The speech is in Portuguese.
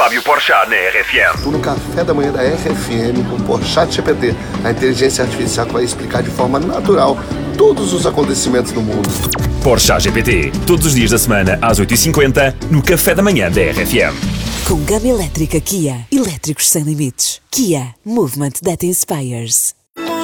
Fábio Porchat na RFM. Estou no café da manhã da RFM com o Porchat GPT, a inteligência artificial que vai explicar de forma natural todos os acontecimentos do mundo. Porchat GPT, todos os dias da semana às 8h50 no café da manhã da RFM. Com gama elétrica Kia, elétricos sem limites. Kia, movement that inspires.